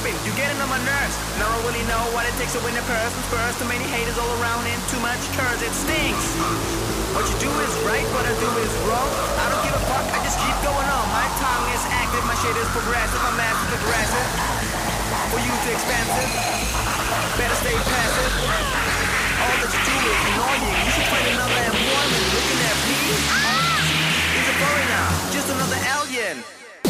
disturbing, you getting on my nerves. Now I really know what it takes to win a person. Spurs too many haters all around and too much curse, it stinks. What you do is right, what I do is wrong. I don't give a fuck, I just keep going on. My tongue is active, my shit is progressive. I'm massive aggressive, for you too expensive. Better stay passive.